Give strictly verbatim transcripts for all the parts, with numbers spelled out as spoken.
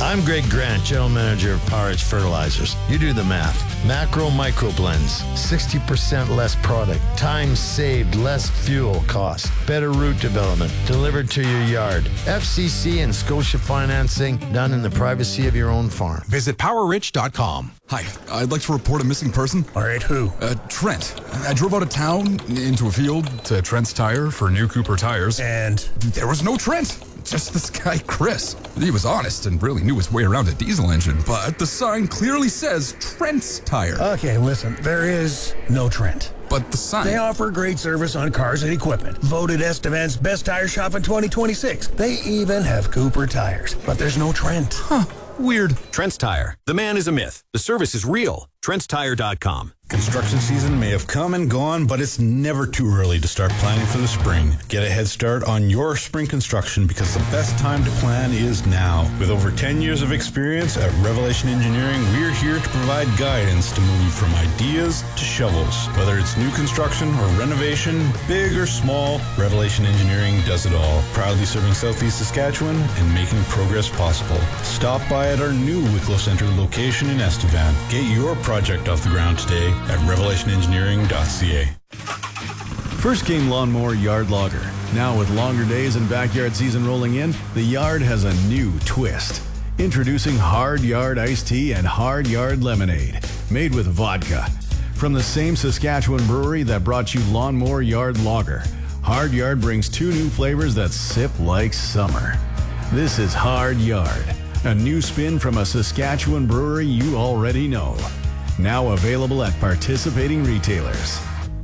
I'm Greg Grant, General Manager of Power Edge Fertilizers. You do the math. Macro Micro Blends, sixty percent less product, time saved, less fuel cost, better root development, delivered to your yard. F C C and Scotia financing done in the privacy of your own farm. Visit power rich dot com. Hi, I'd like to report a missing person. All right, who? Uh, Trent. I drove out of town into a field to Trent's Tire for new Cooper tires. And? There was no Trent. Just this guy, Chris. He was honest and really knew his way around a diesel engine, but the sign clearly says Trent's Tire. Okay, listen, there is no Trent. But the sign... They offer great service on cars and equipment. Voted Estevan's best tire shop in twenty twenty-six. They even have Cooper tires, but there's no Trent. Huh, weird. Trent's Tire. The man is a myth. The service is real. Trents Tire dot com. Construction season may have come and gone, but it's never too early to start planning for the spring. Get a head start on your spring construction because the best time to plan is now. With over ten years of experience at Revelation Engineering, we're here to provide guidance to move you from ideas to shovels. Whether it's new construction or renovation, big or small, Revelation Engineering does it all. Proudly serving Southeast Saskatchewan and making progress possible. Stop by at our new Wicklow Centre location in Estevan. Get your project off the ground today at revelation engineering dot c a. First King Lawnmower Yard Logger. Now with longer days and backyard season rolling in, the yard has a new twist. Introducing Hard Yard Iced Tea and Hard Yard Lemonade, made with vodka. From the same Saskatchewan brewery that brought you Lawnmower Yard Lager, Hard Yard brings two new flavors that sip like summer. This is Hard Yard, a new spin from a Saskatchewan brewery you already know. Now available at participating retailers.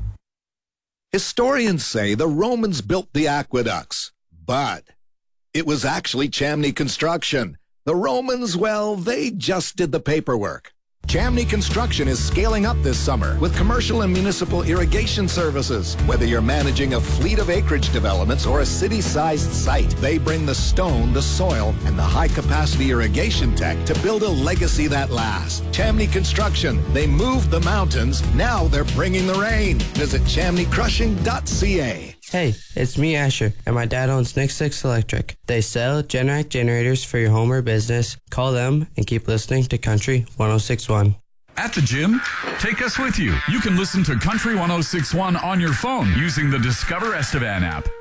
Historians say the Romans built the aqueducts, but it was actually Chamney Construction. The Romans, well, they just did the paperwork. Chamney Construction is scaling up this summer with commercial and municipal irrigation services. Whether you're managing a fleet of acreage developments or a city-sized site, they bring the stone, the soil, and the high-capacity irrigation tech to build a legacy that lasts. Chamney Construction, they moved the mountains, now they're bringing the rain. Visit chamney crushing dot c a. Hey, it's me, Asher, and my dad owns Nick Six Electric. They sell Generac generators for your home or business. Call them and keep listening to Country one oh six point one. At the gym, take us with you. You can listen to Country one oh six point one on your phone using the Discover Estevan app.